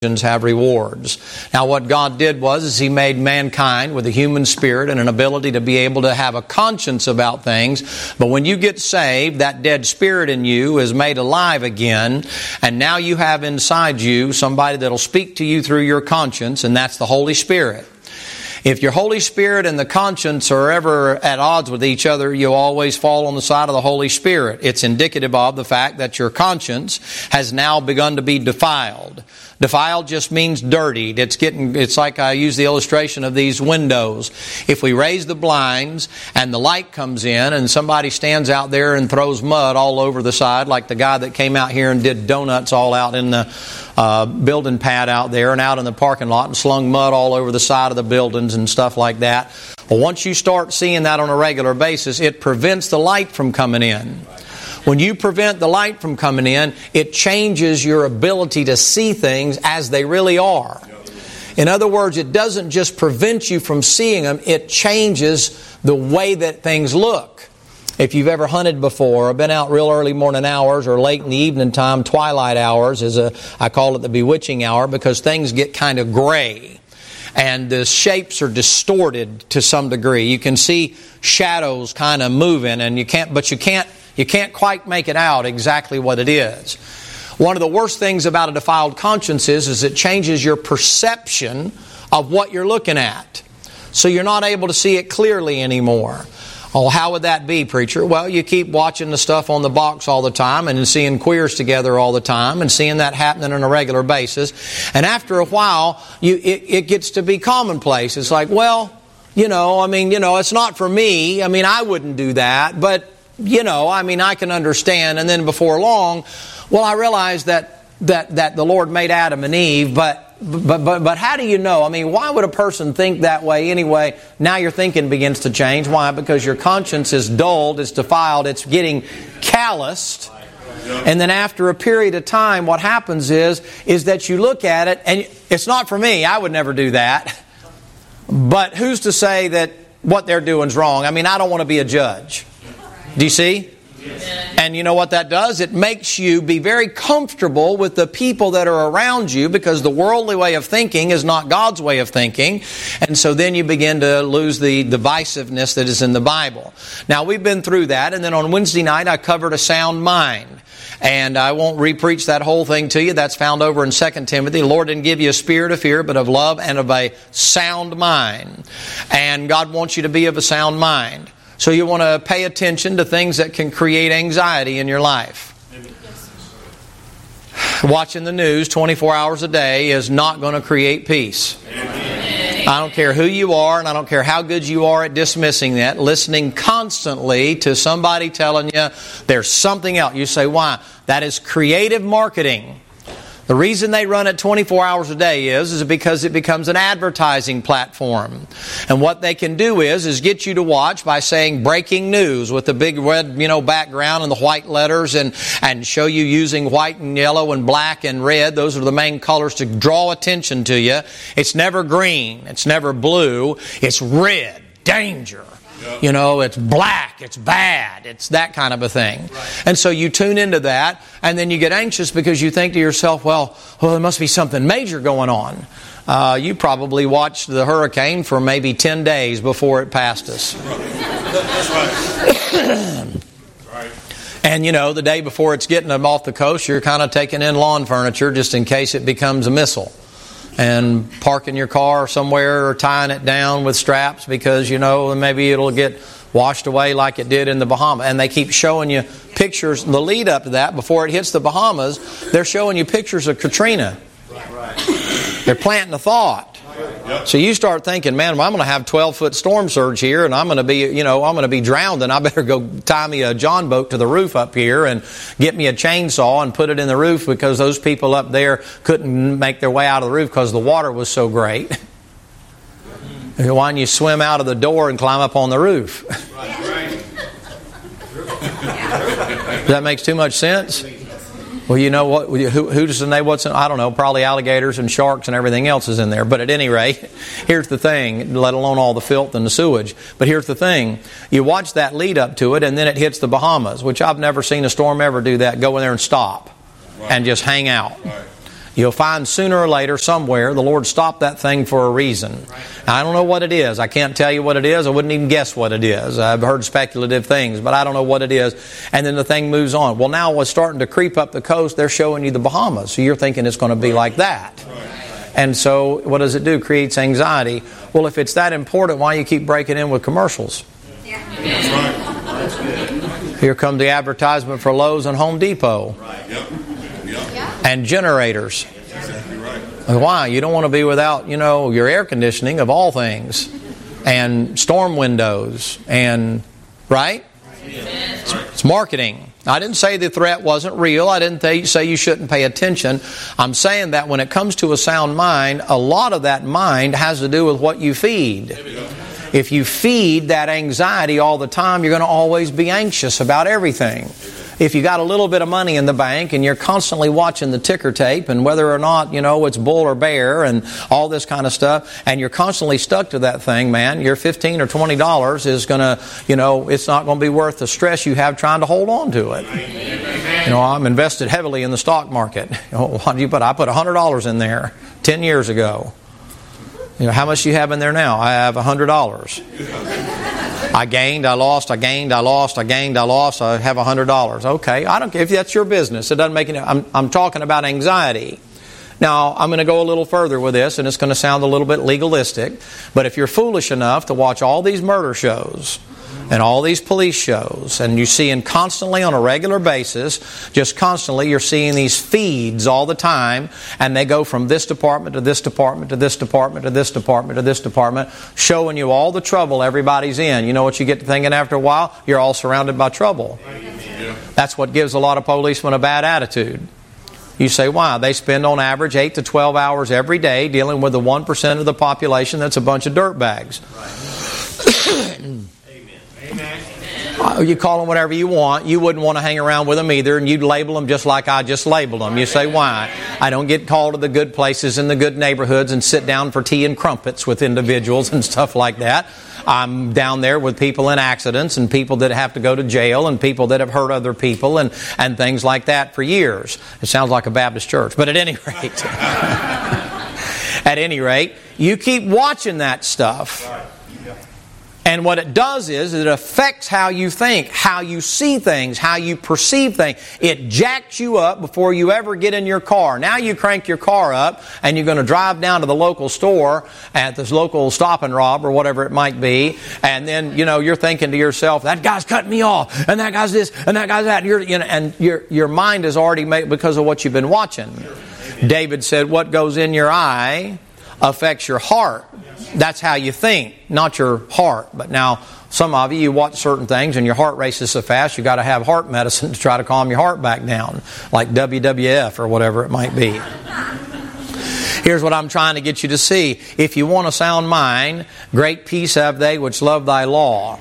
have rewards. Now what God did was He made mankind with a human spirit and an ability to be able to have a conscience about things. But when you get saved, that dead spirit in you is made alive again. And now you have inside you somebody that'll speak to you through your conscience, and that's the Holy Spirit. If your Holy Spirit and the conscience are ever at odds with each other, you'll always fall on the side of the Holy Spirit. It's indicative of the fact that your conscience has now begun to be defiled. Defiled just means dirtied. It's like I use the illustration of these windows. If we raise the blinds and the light comes in and somebody stands out there and throws mud all over the side, like the guy that came out here and did donuts all out in the building pad out there and out in the parking lot and slung mud all over the side of the buildings and stuff like that. Well, once you start seeing that on a regular basis, it prevents the light from coming in. When you prevent the light from coming in, it changes your ability to see things as they really are. In other words, it doesn't just prevent you from seeing them, it changes the way that things look. If you've ever hunted before or been out real early morning hours or late in the evening time, twilight hours I call it the bewitching hour, because things get kind of gray and the shapes are distorted to some degree. You can see shadows kind of moving, and you can't quite make it out exactly what it is. One of the worst things about a defiled conscience is it changes your perception of what you're looking at. So you're not able to see it clearly anymore. Oh, how would that be, preacher? Well, you keep watching the stuff on the box all the time and seeing queers together all the time and seeing that happening on a regular basis. And after a while, it gets to be commonplace. It's like, well, it's not for me. I wouldn't do that. But, I can understand. And then before long, well, I realized that the Lord made Adam and Eve, but how do you know? Why would a person think that way anyway? Now your thinking begins to change. Why? Because your conscience is dulled, it's defiled, it's getting calloused. And then after a period of time, what happens is that you look at it, and it's not for me. I would never do that. But who's to say that what they're doing is wrong? I don't want to be a judge. Do you see? And you know what that does? It makes you be very comfortable with the people that are around you, because the worldly way of thinking is not God's way of thinking. And so then you begin to lose the divisiveness that is in the Bible. Now, we've been through that, and then on Wednesday night I covered a sound mind. And I won't re-preach that whole thing to you. That's found over in 2 Timothy. The Lord didn't give you a spirit of fear, but of love and of a sound mind. And God wants you to be of a sound mind. So you want to pay attention to things that can create anxiety in your life. Watching the news 24 hours a day is not going to create peace. I don't care who you are, and I don't care how good you are at dismissing that. Listening constantly to somebody telling you there's something else. You say, why? That is creative marketing. The reason they run it 24 hours a day is because it becomes an advertising platform. And what they can do is get you to watch by saying breaking news with the big red, background and the white letters, and show you using white and yellow and black and red. Those are the main colors to draw attention to you. It's never green. It's never blue. It's red. Danger. It's black, it's bad, it's that kind of a thing. Right. And so you tune into that, and then you get anxious because you think to yourself, well, there must be something major going on. You probably watched the hurricane for maybe 10 days before it passed us. Right. And the day before it's getting them off the coast, you're kind of taking in lawn furniture just in case it becomes a missile. And parking your car somewhere or tying it down with straps because, maybe it'll get washed away like it did in the Bahamas. And they keep showing you pictures, the lead up to that, before it hits the Bahamas, they're showing you pictures of Katrina. Right. They're planting a thought. So you start thinking, man, well, I'm going to have 12-foot storm surge here, and I'm going to be drowned, and I better go tie me a John boat to the roof up here and get me a chainsaw and put it in the roof, because those people up there couldn't make their way out of the roof because the water was so great. Why don't you swim out of the door and climb up on the roof? Does that make too much sense? Well, you know what? Who does know what's in? I don't know. Probably alligators and sharks and everything else is in there. But at any rate, here's the thing, let alone all the filth and the sewage. But here's the thing. You watch that lead up to it, and then it hits the Bahamas, which I've never seen a storm ever do that. Go in there and stop and just hang out. You'll find sooner or later somewhere the Lord stopped that thing for a reason. Now, I don't know what it is. I can't tell you what it is. I wouldn't even guess what it is. I've heard speculative things, but I don't know what it is. And then the thing moves on. Well, now it's starting to creep up the coast. They're showing you the Bahamas. So you're thinking it's going to be like that. And so what does it do? Creates anxiety. Well, if it's that important, why do you keep breaking in with commercials? That's right. That's good. Here come the advertisement for Lowe's and Home Depot. Right. Yep. And generators. Exactly right. Why? You don't want to be without, your air conditioning of all things. And storm windows. And, right? It's marketing. I didn't say the threat wasn't real. I didn't say you shouldn't pay attention. I'm saying that when it comes to a sound mind, a lot of that mind has to do with what you feed. If you feed that anxiety all the time, you're going to always be anxious about everything. If you got a little bit of money in the bank and you're constantly watching the ticker tape and whether or not, it's bull or bear and all this kind of stuff, and you're constantly stuck to that thing, man, your $15 or $20 is going to, it's not going to be worth the stress you have trying to hold on to it. I'm invested heavily in the stock market. What do you put? I put $100 in there 10 years ago. How much do you have in there now? I have $100. I gained, I lost, I gained, I lost, I gained, I lost. I have $100. Okay, I don't care if that's your business. It doesn't make any. I'm talking about anxiety. Now, I'm going to go a little further with this, and it's going to sound a little bit legalistic. But if you're foolish enough to watch all these murder shows and all these police shows, and you're seeing constantly on a regular basis, just constantly, you're seeing these feeds all the time, and they go from this department to this department to this department to this department to this department, showing you all the trouble everybody's in. You know what you get to thinking after a while? You're all surrounded by trouble. That's what gives a lot of policemen a bad attitude. You say, why? They spend on average 8 to 12 hours every day dealing with the 1% of the population that's a bunch of dirtbags. You call them whatever you want. You wouldn't want to hang around with them either, and you'd label them just like I just labeled them. You say, why? I don't get called to the good places in the good neighborhoods and sit down for tea and crumpets with individuals and stuff like that. I'm down there with people in accidents and people that have to go to jail and people that have hurt other people and things like that for years. It sounds like a Baptist church, but at any rate, you keep watching that stuff. And what it does is it affects how you think, how you see things, how you perceive things. It jacks you up before you ever get in your car. Now you crank your car up and you're going to drive down to the local store at this local Stop and Rob or whatever it might be. And then, you're thinking to yourself, that guy's cutting me off and that guy's this and that guy's that. And your mind is already made because of what you've been watching. David said, what goes in your eye affects your heart. That's how you think, not your heart. But now, some of you watch certain things and your heart races so fast, you got to have heart medicine to try to calm your heart back down, like WWF or whatever it might be. Here's what I'm trying to get you to see. If you want a sound mind, great peace have they which love thy law.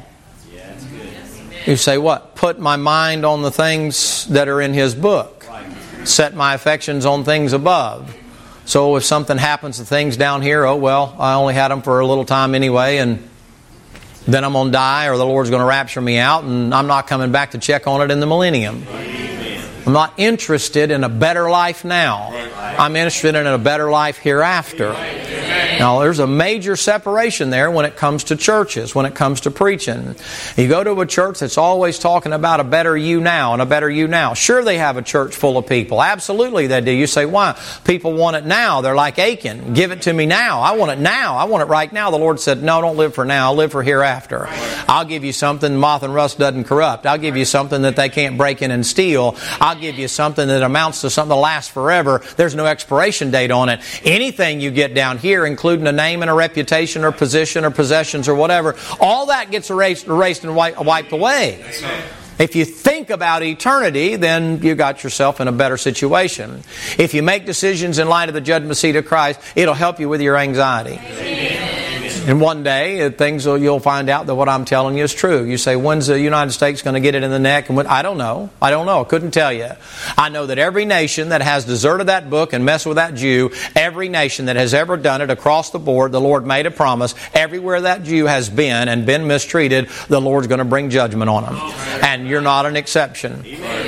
You say, what? Put my mind on the things that are in His book. Set my affections on things above. So if something happens to things down here, I only had them for a little time anyway, and then I'm going to die, or the Lord's going to rapture me out, and I'm not coming back to check on it in the millennium. I'm not interested in a better life now. I'm interested in a better life hereafter. Now, there's a major separation there when it comes to churches, when it comes to preaching. You go to a church that's always talking about a better you now and a better you now. Sure, they have a church full of people. Absolutely they do. You say, why? People want it now. They're like Achan. Give it to me now. I want it now. I want it right now. The Lord said, no, don't live for now. Live for hereafter. I'll give you something moth and rust doesn't corrupt. I'll give you something that they can't break in and steal. I'll give you something that amounts to something that lasts forever. There's no expiration date on it. Anything you get down here, including a name and a reputation or position or possessions or whatever, all that gets erased and wiped away. If you think about eternity, then you got yourself in a better situation. If you make decisions in light of the judgment seat of Christ, it'll help you with your anxiety. And one day, you'll find out that what I'm telling you is true. You say, when's the United States going to get it in the neck? And I don't know. I couldn't tell you. I know that every nation that has deserted that book and messed with that Jew, every nation that has ever done it across the board, the Lord made a promise. Everywhere that Jew has been and been mistreated, the Lord's going to bring judgment on them. And you're not an exception.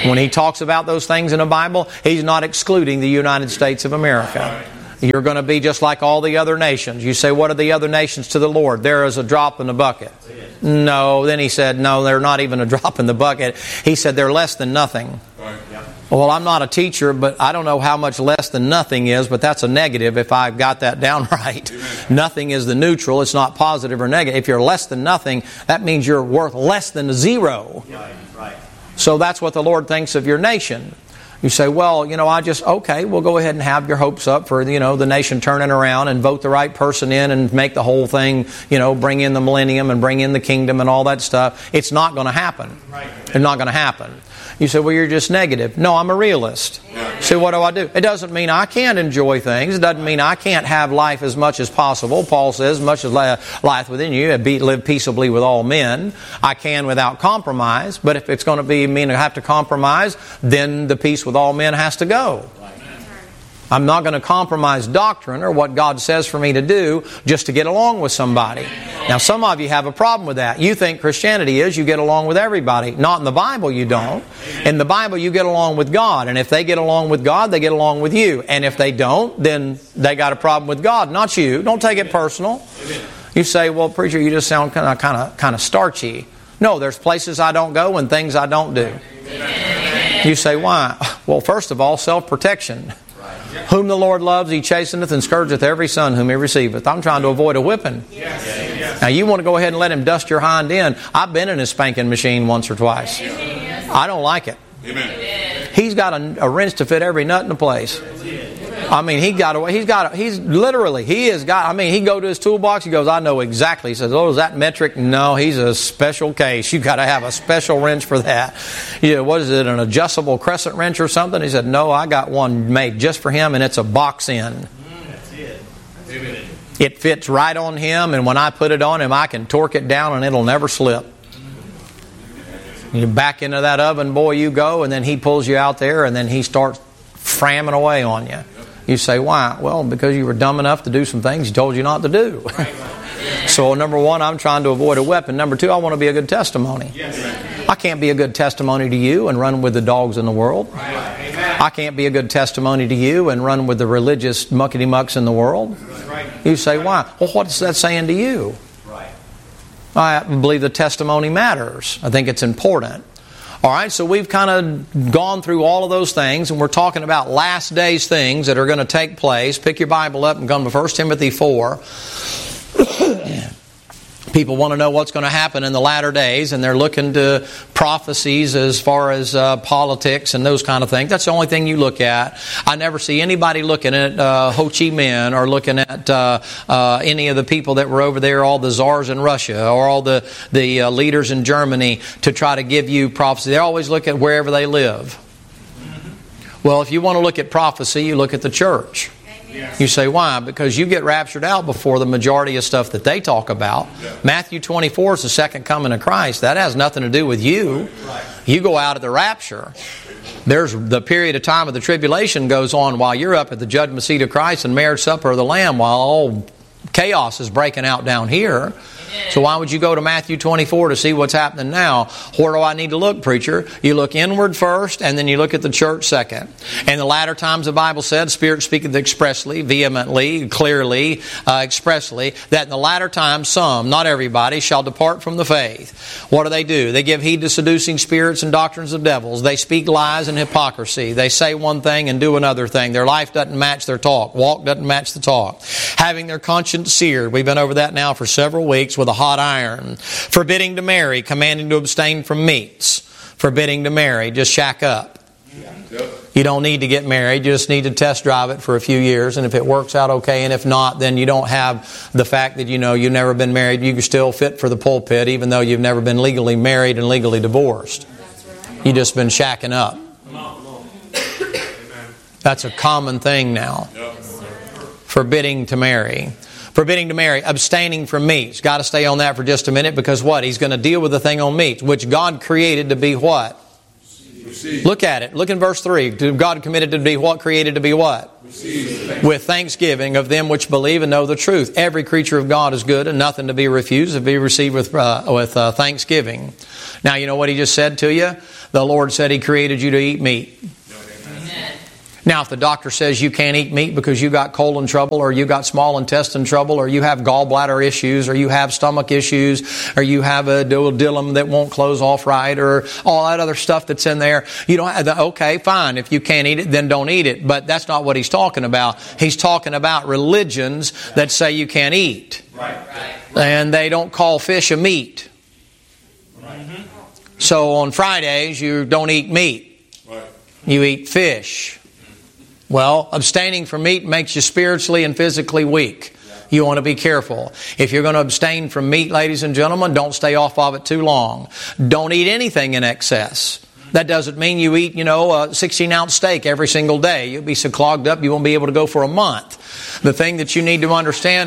When He talks about those things in the Bible, He's not excluding the United States of America. You're going to be just like all the other nations. You say, what are the other nations to the Lord? They're as a drop in the bucket. No. Then He said, no, they're not even a drop in the bucket. He said they're less than nothing. Well, I'm not a teacher, but I don't know how much less than nothing is, but that's a negative if I've got that down right. Nothing is the neutral. It's not positive or negative. If you're less than nothing, that means you're worth less than zero. So that's what the Lord thinks of your nation. You say, well, okay, we'll go ahead and have your hopes up for, the nation turning around and vote the right person in and make the whole thing, bring in the millennium and bring in the kingdom and all that stuff. It's not going to happen. It's not going to happen. You say, well, you're just negative. No, I'm a realist. So what do? It doesn't mean I can't enjoy things. It doesn't mean I can't have life as much as possible. Paul says, much as life within you, live peaceably with all men. I can without compromise. But if it's going to mean I have to compromise, then the peace with all men has to go. I'm not going to compromise doctrine or what God says for me to do just to get along with somebody. Now, some of you have a problem with that. You think Christianity is you get along with everybody. Not in the Bible, you don't. In the Bible, you get along with God. And if they get along with God, they get along with you. And if they don't, then they got a problem with God, not you. Don't take it personal. You say, well, preacher, you just sound kind of starchy. No, there's places I don't go and things I don't do. You say, why? Well, first of all, self-protection. Whom the Lord loves, He chasteneth and scourgeth every son whom He receiveth. I'm trying to avoid a whipping. Now, you want to go ahead and let him dust your hind end. I've been in a spanking machine once or twice. I don't like it. He's got a wrench to fit every nut in the place. I mean, he go to his toolbox, he goes, I know exactly. He says, oh, is that metric? No, he's a special case. You've got to have a special wrench for that. What is it, an adjustable crescent wrench or something? He said, no, I got one made just for him, and it's a box end. That's it. It fits right on him, and when I put it on him, I can torque it down, and it'll never slip. You back into that oven, boy, you go, and then he pulls you out there, and then he starts framming away on you. You say, why? Well, because you were dumb enough to do some things He told you not to do. So, number one, I'm trying to avoid a weapon. Number two, I want to be a good testimony. I can't be a good testimony to you and run with the dogs in the world. I can't be a good testimony to you and run with the religious muckety-mucks in the world. You say, why? Well, what's that saying to you? I believe the testimony matters. I think it's important. All right, so we've kind of gone through all of those things, and we're talking about last days things that are going to take place. Pick your Bible up and come to 1 Timothy 4. People want to know what's going to happen in the latter days, and they're looking to prophecies as far as politics and those kind of things. That's the only thing you look at. I never see anybody looking at Ho Chi Minh or looking at any of the people that were over there, all the czars in Russia or all the leaders in Germany to try to give you prophecy. They always look at wherever they live. Well, if you want to look at prophecy, you look at the church. You say, why? Because you get raptured out before the majority of stuff that they talk about. Matthew 24 is the second coming of Christ. That has nothing to do with you. You go out at the rapture. There's the period of time of the tribulation goes on while you're up at the judgment seat of Christ and marriage supper of the Lamb while all chaos is breaking out down here. So why would you go to Matthew 24 to see what's happening now? Where do I need to look, preacher? You look inward first, and then you look at the church second. In the latter times, the Bible said, Spirit speaketh expressly, vehemently, clearly, expressly, that in the latter times some, not everybody, shall depart from the faith. What do? They give heed to seducing spirits and doctrines of devils. They speak lies and hypocrisy. They say one thing and do another thing. Their life doesn't match their talk. Walk doesn't match the talk. Having their conscience seared. We've been over that now for several weeks with a hot iron. Forbidding to marry, commanding to abstain from meats. Forbidding to marry, just shack up. You don't need to get married, you just need to test drive it for a few years, and if it works out okay, and if not, then you don't have the fact that you've never been married. You can still fit for the pulpit even though you've never been legally married and legally divorced. You've just been shacking up. That's a common thing now. Forbidding to marry. Forbidding to marry, abstaining from meats. Got to stay on that for just a minute because what? He's going to deal with the thing on meats, which God created to be what? Received. Look at it. Look in verse 3. God committed to be what? Created to be what? with thanksgiving of them which believe and know the truth. Every creature of God is good and nothing to be refused, to be received with thanksgiving. Now, you know what He just said to you? The Lord said He created you to eat meat. Now, if the doctor says you can't eat meat because you got colon trouble, or you got small intestine trouble, or you have gallbladder issues, or you have stomach issues, or you have a dilum that won't close off right, or all that other stuff that's in there, you don't have okay, fine. If you can't eat it, then don't eat it. But that's not what He's talking about. He's talking about religions that say you can't eat. Right. And they don't call fish a meat. Right. So on Fridays, you don't eat meat. Right. You eat fish. Well, abstaining from meat makes you spiritually and physically weak. You want to be careful. If you're going to abstain from meat, ladies and gentlemen, don't stay off of it too long. Don't eat anything in excess. That doesn't mean you eat, a 16-ounce steak every single day. You'll be so clogged up you won't be able to go for a month. The thing that you need to understand,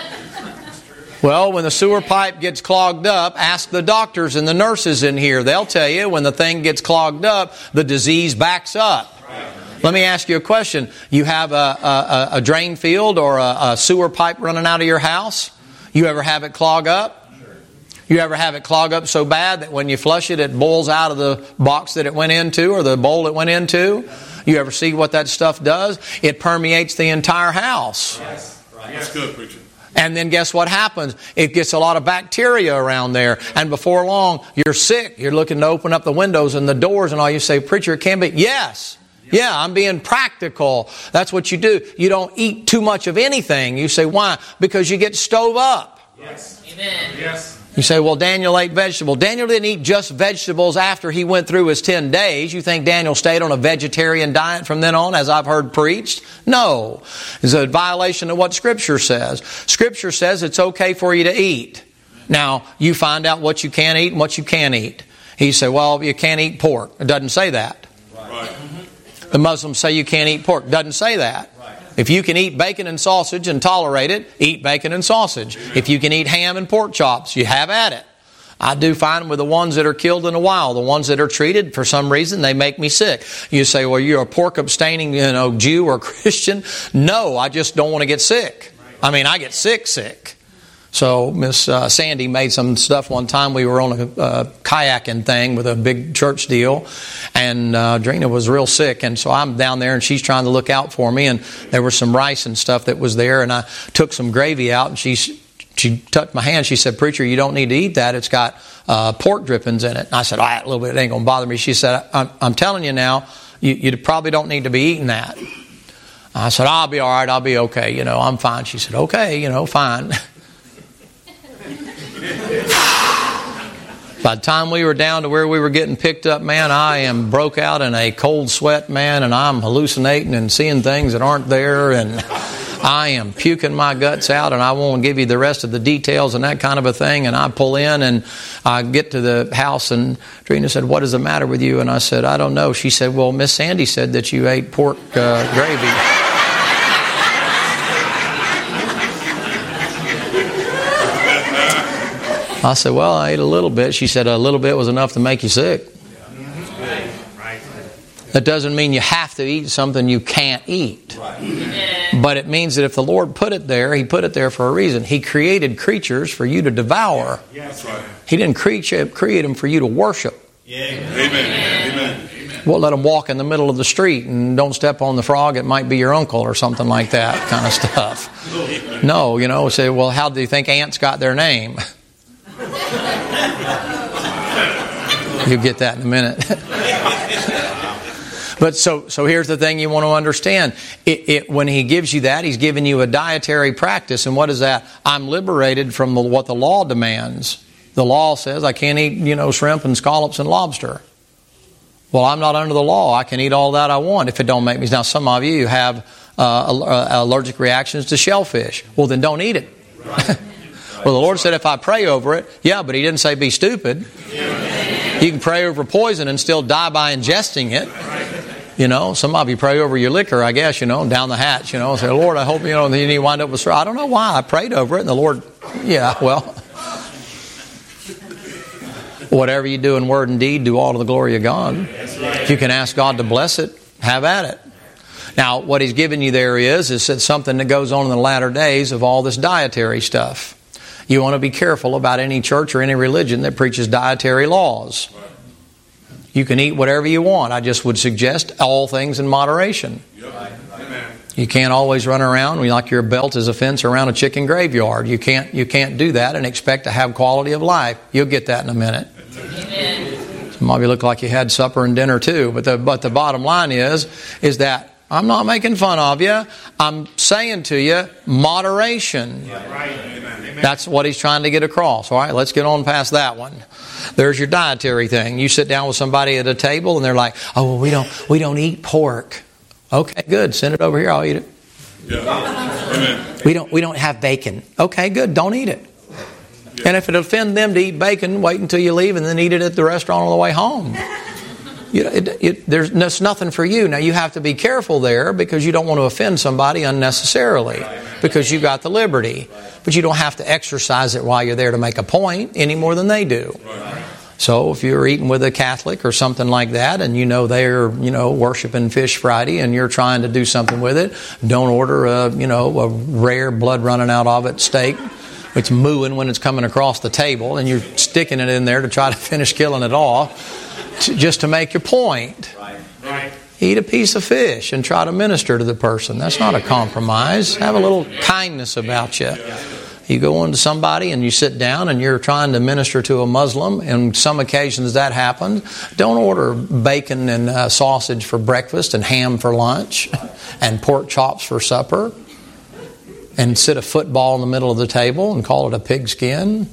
well, when the sewer pipe gets clogged up, ask the doctors and the nurses in here. They'll tell you when the thing gets clogged up, the disease backs up. Let me ask you a question. You have a drain field or a sewer pipe running out of your house? You ever have it clog up? You ever have it clog up so bad that when you flush it, it boils out of the box that it went into or the bowl it went into? You ever see what that stuff does? It permeates the entire house. Yes. Right. That's good, preacher. And then guess what happens? It gets a lot of bacteria around there. And before long, you're sick. You're looking to open up the windows and the doors and all. You say, preacher, it can be. Yes. Yeah, I'm being practical. That's what you do. You don't eat too much of anything. You say, why? Because you get stove up. Yes. Amen. Yes. You say, well, Daniel ate vegetables. Daniel didn't eat just vegetables after he went through his 10 days. You think Daniel stayed on a vegetarian diet from then on, as I've heard preached? No. It's a violation of what Scripture says. Scripture says it's okay for you to eat. Now, you find out what you can eat and what you can't eat. He said, well, you can't eat pork. It doesn't say that. Right. The Muslims say you can't eat pork. Doesn't say that. If you can eat bacon and sausage and tolerate it, eat bacon and sausage. If you can eat ham and pork chops, you have at it. I do find with the ones that are killed in the wild, the ones that are treated, for some reason, they make me sick. You say, well, you're a pork abstaining, Jew or Christian. No, I just don't want to get sick. I mean, I get sick. So Miss Sandy made some stuff one time. We were on a kayaking thing with a big church deal, and Drina was real sick, and so I'm down there, and she's trying to look out for me, and there was some rice and stuff that was there, and I took some gravy out, and she touched my hand. She said, preacher, you don't need to eat that. It's got pork drippings in it. And I said, a little bit, it ain't going to bother me. She said, I'm telling you now, you probably don't need to be eating that. I said, I'll be all right. I'll be okay. I'm fine. She said, okay, fine. By the time we were down to where we were getting picked up, man, I am broke out in a cold sweat, man, and I'm hallucinating and seeing things that aren't there, and I am puking my guts out, and I won't give you the rest of the details and that kind of a thing. And I pull in, and I get to the house, and Trina said, what is the matter with you? And I said, I don't know. She said, well, Miss Sandy said that you ate pork gravy. I said, well, I ate a little bit. She said, a little bit was enough to make you sick. That doesn't mean you have to eat something you can't eat. But it means that if the Lord put it there, He put it there for a reason. He created creatures for you to devour. He didn't create them for you to worship. Amen. Won't let them walk in the middle of the street and don't step on the frog. It might be your uncle or something like that kind of stuff. No, say, well, how do you think ants got their name? You'll get that in a minute. But so here's the thing you want to understand. When He gives you that, He's giving you a dietary practice. And what is that? I'm liberated from what the law demands. The law says I can't eat, shrimp and scallops and lobster. Well, I'm not under the law. I can eat all that I want if it don't make me. Now, some of you have allergic reactions to shellfish. Well, then don't eat it. Well, the Lord said if I pray over it, yeah, but He didn't say be stupid. You can pray over poison and still die by ingesting it. Some of you pray over your liquor, I guess, down the hatch, say, Lord, I hope, you wind up with straw. I don't know why I prayed over it, and the Lord, whatever you do in word and deed, do all to the glory of God. If you can ask God to bless it, have at it. Now, what he's giving you there is it's something that goes on in the latter days of all this dietary stuff. You want to be careful about any church or any religion that preaches dietary laws. You can eat whatever you want. I just would suggest all things in moderation. You can't always run around like your belt is a fence around a chicken graveyard. You can't do that and expect to have quality of life. You'll get that in a minute. Some of you look like you had supper and dinner too. But the bottom line is that I'm not making fun of you. I'm saying to you, moderation. That's what he's trying to get across. All right, let's get on past that one. There's your dietary thing. You sit down with somebody at a table and they're like, "Oh, well, we don't eat pork." Okay, good. Send it over here. I'll eat it. Yeah. We don't have bacon. Okay, good. Don't eat it. Yeah. And if it offends them to eat bacon, wait until you leave and then eat it at the restaurant on the way home. There's nothing for you. Now, you have to be careful there because you don't want to offend somebody unnecessarily because you got the liberty. But you don't have to exercise it while you're there to make a point any more than they do. So if you're eating with a Catholic or something like that and they're worshiping Fish Friday and you're trying to do something with it, don't order a rare blood running out of it steak. It's mooing when it's coming across the table and you're sticking it in there to try to finish killing it off. Just to make your point. Right. Eat a piece of fish and try to minister to the person. That's not a compromise. Have a little kindness about you. You go into somebody and you sit down and you're trying to minister to a Muslim, and some occasions that happens. Don't order bacon and sausage for breakfast and ham for lunch and pork chops for supper and sit a football in the middle of the table and call it a pigskin.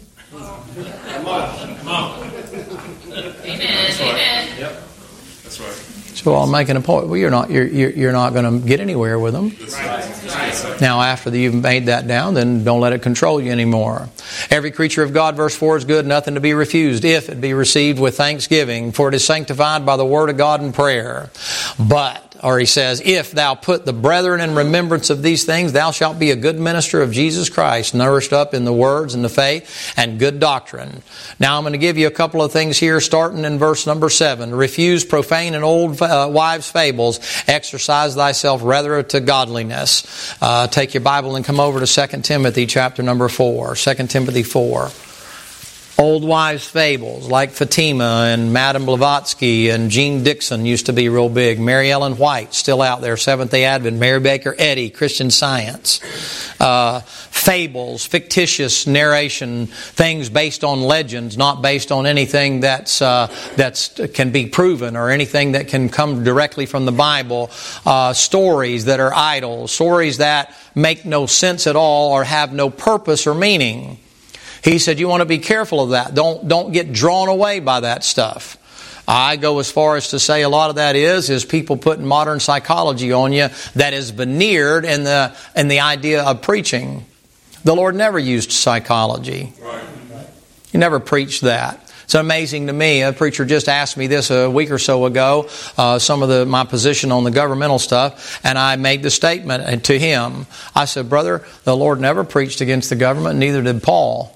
So I'm making a point. Well, you're not going to get anywhere with them. Now, after you've made that down, then don't let it control you anymore. Every creature of God, verse 4, is good, nothing to be refused, if it be received with thanksgiving, for it is sanctified by the word of God and prayer. Or he says, if thou put the brethren in remembrance of these things, thou shalt be a good minister of Jesus Christ, nourished up in the words and the faith and good doctrine. Now I'm going to give you a couple of things here, starting in verse number 7. Refuse profane and old wives' fables. Exercise thyself rather to godliness. Take your Bible and come over to 2 Timothy chapter number 4. 2 Timothy 4. Old wives' fables like Fatima and Madame Blavatsky and Jean Dixon used to be real big. Mary Ellen White, still out there, Seventh-day Advent. Mary Baker Eddy, Christian Science. Fables, fictitious narration, things based on legends, not based on anything that's can be proven or anything that can come directly from the Bible. Stories that are idle, stories that make no sense at all or have no purpose or meaning. He said you want to be careful of that. Don't get drawn away by that stuff. I go as far as to say a lot of that is people putting modern psychology on you that is veneered in the idea of preaching. The Lord never used psychology. He never preached that. It's amazing to me. A preacher just asked me this a week or so ago, some of my position on the governmental stuff, and I made the statement to him. I said, brother, the Lord never preached against the government, neither did Paul.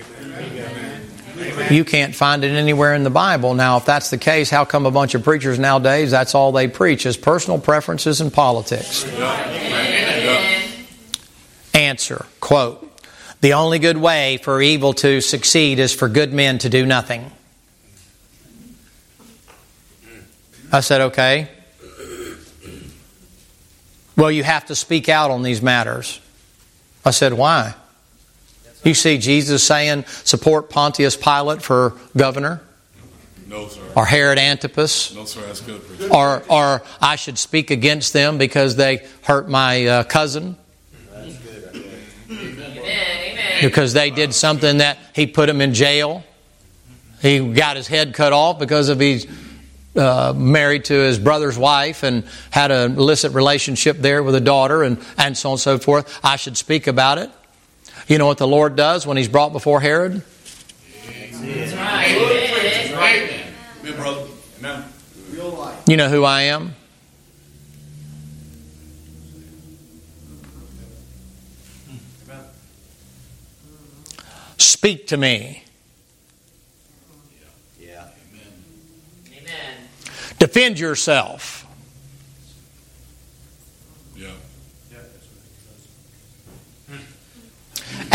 You can't find it anywhere in the Bible. Now, if that's the case, how come a bunch of preachers nowadays, that's all they preach is personal preferences and politics? Answer, quote, the only good way for evil to succeed is for good men to do nothing. I said, okay. Well, you have to speak out on these matters. I said, why? You see Jesus saying, support Pontius Pilate for governor? No, sir. Or Herod Antipas? No, sir. That's good. Or I should speak against them because they hurt my cousin? That's good. Because they did something that he put him in jail? He got his head cut off because of he's married to his brother's wife and had an illicit relationship there with a daughter and so on and so forth. I should speak about it. You know what the Lord does when He's brought before Herod? That's right. Amen, brother. Amen. You know who I am? Speak to me. Yeah. Defend yourself.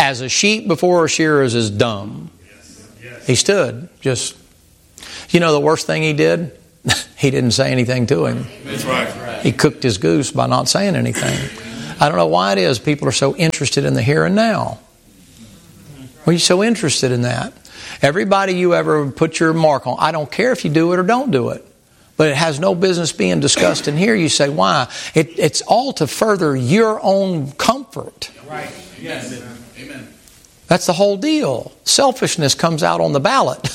As a sheep before her shearers is dumb. He stood just... You know the worst thing he did? He didn't say anything to him. That's right. He cooked his goose by not saying anything. I don't know why it is people are so interested in the here and now. Why are you so interested in that? Everybody you ever put your mark on, I don't care if you do it or don't do it. But it has no business being discussed in here. You say, why? It's all to further your own comfort. Right. Yes. Amen. That's the whole deal. Selfishness comes out on the ballot.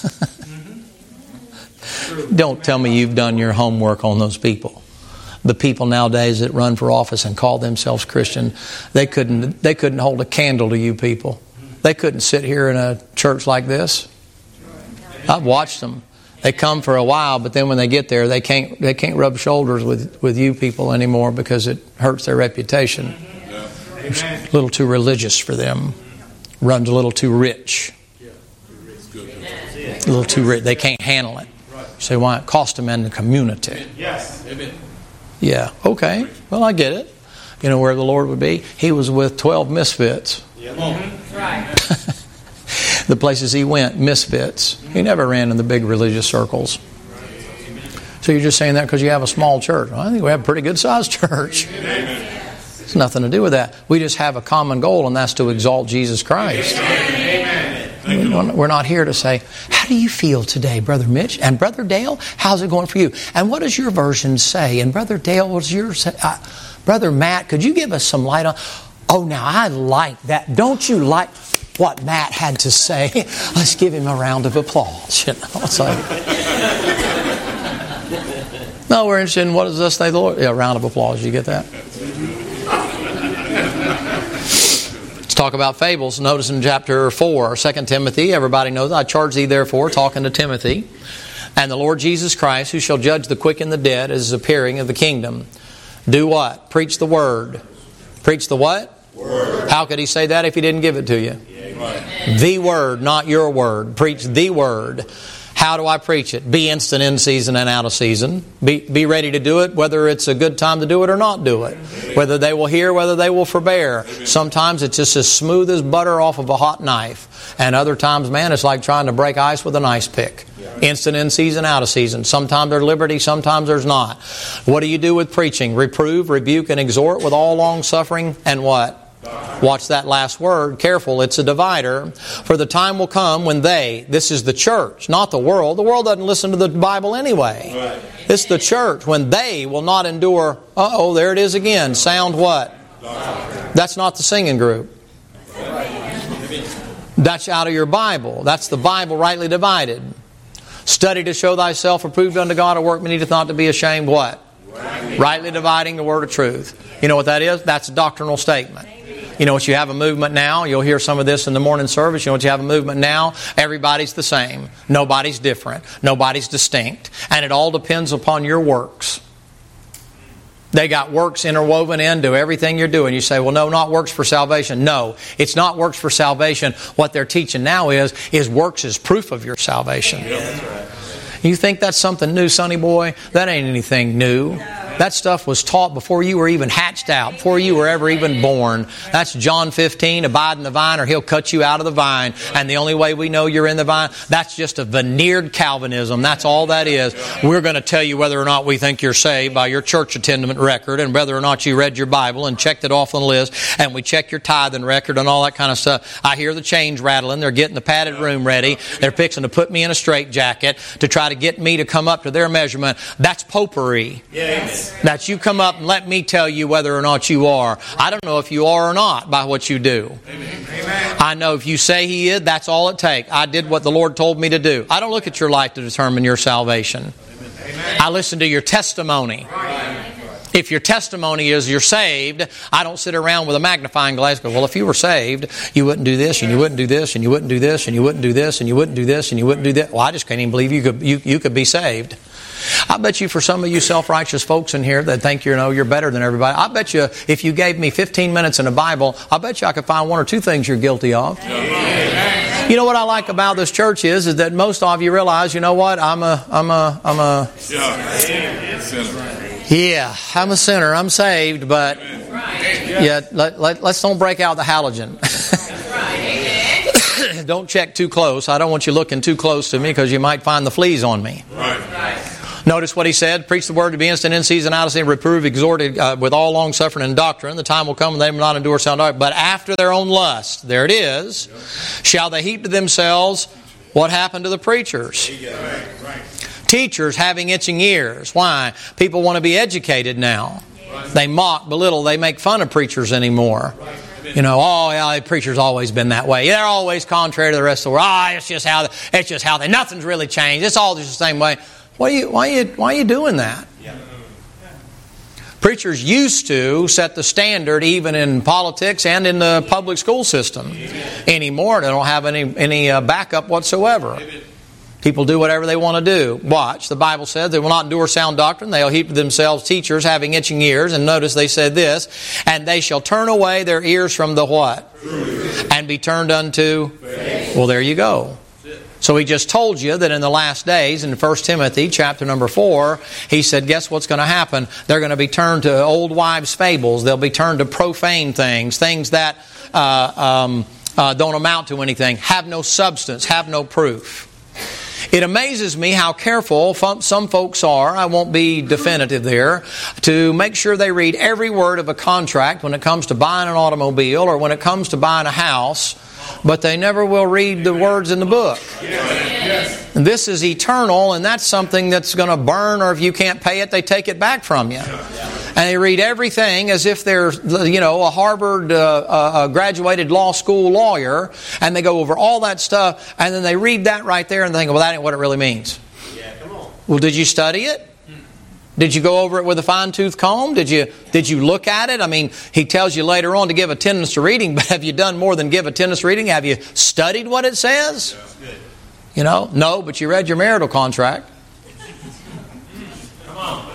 Don't tell me you've done your homework on those people. The people nowadays that run for office and call themselves Christian, they couldn't hold a candle to you people. They couldn't sit here in a church like this. I've watched them. They come for a while, but then when they get there, they can't rub shoulders with you people anymore because it hurts their reputation. It's a little too religious for them. Runs a little too rich. A little too rich. They can't handle it. You say, why? It cost them in the community. Yes. Amen. Yeah, okay. Well, I get it. You know where the Lord would be? He was with 12 misfits. Right. The places he went, misfits. He never ran in the big religious circles. So you're just saying that because you have a small church. Well, I think we have a pretty good sized church. It's nothing to do with that. We just have a common goal, and that's to exalt Jesus Christ. We're not here to say, how do you feel today, Brother Mitch? And Brother Dale, how's it going for you? And what does your version say? And Brother Dale, what's yours? Brother Matt, could you give us some light on? Oh, now I like that. Don't you like what Matt had to say? Let's give him a round of applause. You know, it's like, no, we're interested in what does thus say the Lord? Yeah, a round of applause. You get that? Let's talk about fables. Notice in chapter 4, 2 Timothy, everybody knows, I charge thee therefore, talking to Timothy, and the Lord Jesus Christ, who shall judge the quick and the dead, is appearing of the kingdom. Do what? Preach the word. Preach the what? Word. How could he say that if he didn't give it to you? Yeah. The word, not your word. Preach the word. How do I preach it? Be instant in season and out of season. Be ready to do it, whether it's a good time to do it or not do it. Whether they will hear, whether they will forbear. Sometimes it's just as smooth as butter off of a hot knife. And other times, man, it's like trying to break ice with an ice pick. Instant in season, out of season. Sometimes there's liberty, sometimes there's not. What do you do with preaching? Reprove, rebuke, and exhort with all long suffering and what? Watch that last word. Careful, it's a divider. For the time will come when this is the church, not the world. The world doesn't listen to the Bible anyway. Right. It's the church. When they will not endure, there it is again. Sound what? That's not the singing group. That's out of your Bible. That's the Bible rightly divided. Study to show thyself approved unto God, a workman needeth not to be ashamed. What? Rightly dividing the word of truth. You know what that is? That's a doctrinal statement. You know what, you have a movement now. You'll hear some of this in the morning service. You know what, you have a movement now. Everybody's the same. Nobody's different. Nobody's distinct. And it all depends upon your works. They got works interwoven into everything you're doing. You say, well, no, not works for salvation. No, it's not works for salvation. What they're teaching now is works is proof of your salvation. Yeah, that's right. You think that's something new, sonny boy? That ain't anything new. That stuff was taught before you were even hatched out, before you were ever even born. That's John 15, abide in the vine or he'll cut you out of the vine. And the only way we know you're in the vine, that's just a veneered Calvinism. That's all that is. We're going to tell you whether or not we think you're saved by your church attendance record and whether or not you read your Bible and checked it off on the list. And we check your tithing record and all that kind of stuff. I hear the chains rattling. They're getting the padded room ready. They're fixing to put me in a straitjacket to try to get me to come up to their measurement. That's popery. Yes. That you come up and let me tell you whether or not you are. I don't know if you are or not by what you do. Amen. I know if you say He is, that's all it takes. I did what the Lord told me to do. I don't look at your life to determine your salvation. Amen. I listen to your testimony. If your testimony is you're saved, I don't sit around with a magnifying glass and go, well, if you were saved, you wouldn't do this, and you wouldn't do this, and you wouldn't do this, and you wouldn't do this, and you wouldn't do this, and you wouldn't do that. Well, I just can't even believe you could be saved. I bet you for some of you self-righteous folks in here that think you're better than everybody, I bet you if you gave me 15 minutes in the Bible, I bet you I could find one or two things you're guilty of. Amen. You know what I like about this church is that most of you realize, you know what, I'm a sinner. I'm saved, but let's don't break out the halogen. don't check too close. I don't want you looking too close to me because you might find the fleas on me. Notice what he said. Preach the word to be instant in season, out of season, reprove, exhorted with all long suffering and doctrine. The time will come when they will not endure sound doctrine. But after their own lust, there it is, shall they heap to themselves what happened to the preachers. Teachers having itching ears. Why? People want to be educated now. They mock, belittle, they make fun of preachers anymore. You know, oh yeah, the preacher's always been that way. They're always contrary to the rest of the world. It's just how they, nothing's really changed. It's all just the same way. Why are you doing that? Preachers used to set the standard even in politics and in the public school system. Anymore, they don't have any backup whatsoever. People do whatever they want to do. Watch, the Bible says they will not endure sound doctrine. They'll heap to themselves teachers having itching ears. And notice they said this, and they shall turn away their ears from the what? Truth. And be turned unto faith. Well, there you go. So he just told you that in the last days, in 1 Timothy chapter number 4, he said, guess what's going to happen? They're going to be turned to old wives' fables. They'll be turned to profane things that don't amount to anything, have no substance, have no proof. It amazes me how careful some folks are, I won't be definitive there, to make sure they read every word of a contract when it comes to buying an automobile or when it comes to buying a house, but they never will read the words in the book. Yes. And this is eternal, and that's something that's going to burn, or if you can't pay it, they take it back from you. And they read everything as if they're, a Harvard graduated law school lawyer, and they go over all that stuff, and then they read that right there and think, well, that ain't what it really means. Yeah, come on. Well, did you study it? Did you go over it with a fine-tooth comb? Did you look at it? I mean, he tells you later on to give attendance to reading, but have you done more than give attendance to reading? Have you studied what it says? Yeah, No, but you read your marital contract. come on.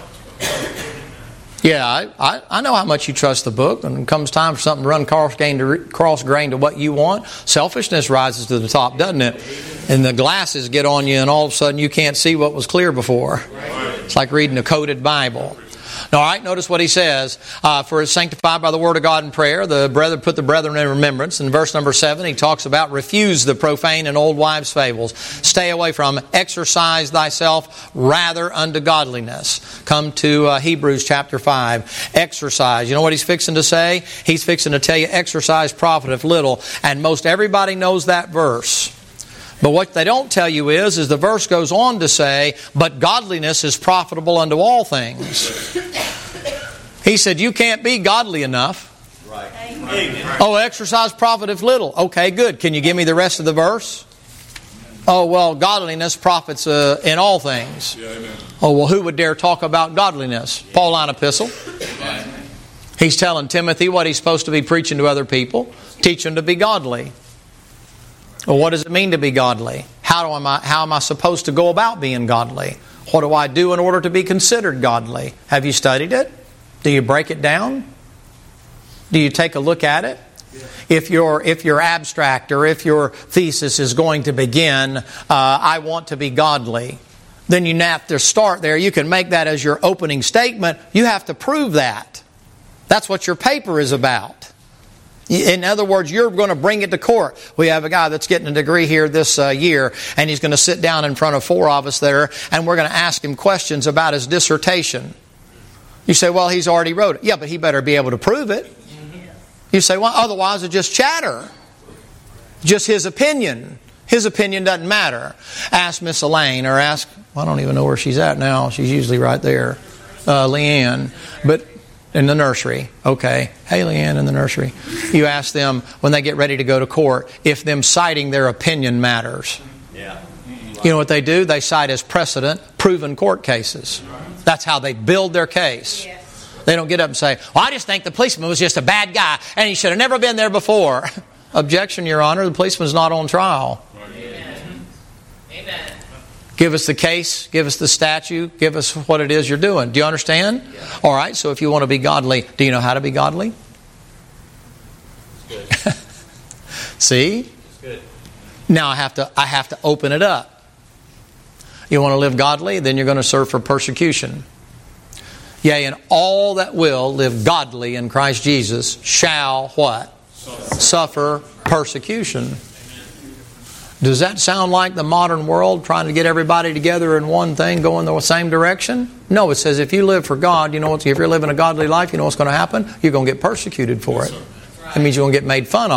Yeah, I know how much you trust the book. When it comes time for something to run cross-grain to what you want, selfishness rises to the top, doesn't it? And the glasses get on you, and all of a sudden you can't see what was clear before. It's like reading a coded Bible. All right, notice what he says. For it's sanctified by the word of God and prayer. The brethren put the brethren in remembrance. In verse number 7, he talks about refuse the profane and old wives' fables. Stay away from. Exercise thyself rather unto godliness. Come to Hebrews chapter 5. Exercise. You know what he's fixing to say? He's fixing to tell you exercise profiteth little. And most everybody knows that verse. But what they don't tell you is the verse goes on to say, but godliness is profitable unto all things. He said, you can't be godly enough. Right. Oh, exercise profiteth little. Okay, good. Can you give me the rest of the verse? Oh, well, godliness profits in all things. Yeah, amen. Oh, well, who would dare talk about godliness? Pauline epistle. He's telling Timothy what he's supposed to be preaching to other people. Teach them to be godly. Well, what does it mean to be godly? How am I supposed to go about being godly? What do I do in order to be considered godly? Have you studied it? Do you break it down? Do you take a look at it? If your abstract or if your thesis is going to begin, I want to be godly, then you have to start there. You can make that as your opening statement. You have to prove that. That's what your paper is about. In other words, you're going to bring it to court. We have a guy that's getting a degree here this year, and he's going to sit down in front of 4 of us there, and we're going to ask him questions about his dissertation. You say, well, he's already wrote it. Yeah, but he better be able to prove it. You say, well, otherwise it's just chatter. Just his opinion. His opinion doesn't matter. Ask Miss Elaine, or ask, well, I don't even know where she's at now. She's usually right there. Leanne. But in the nursery. Okay. Hey, Leanne, in the nursery. You ask them when they get ready to go to court if them citing their opinion matters. Yeah. You know what they do? They cite as precedent proven court cases. That's how they build their case. They don't get up and say, well, I just think the policeman was just a bad guy and he should have never been there before. Objection, Your Honor. The policeman's not on trial. Amen. Amen. Give us the case, give us the statute, give us what it is you're doing. Do you understand? Yeah. All right, so if you want to be godly, do you know how to be godly? Good. See? It's good. Now I have to open it up. You want to live godly, then you're going to serve for persecution. Yea, and all that will live godly in Christ Jesus shall what? Suffer persecution. Does that sound like the modern world trying to get everybody together in one thing, going the same direction? No, it says if you live for God, if you're living a godly life, you know what's going to happen? You're going to get persecuted for it. That means you're going to get made fun of.